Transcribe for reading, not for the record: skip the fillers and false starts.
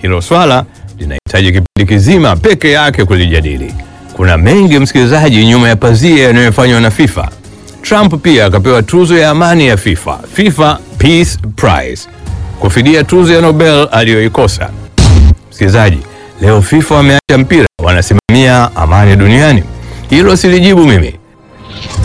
Hilo swala linahitaji kipindi kizima peke yake kulijadili. Kuna mengi msikilizaji nyuma ya pazia yanayofanywa na FIFA. Trump pia akapewa tuzo ya amani ya FIFA, FIFA Peace Prize, kufidia tuzo ya Nobel aliyoikosa. Msikilizaji, leo FIFA wameacha mpira, wanasimamia amani duniani. Hilo silijibu mimi.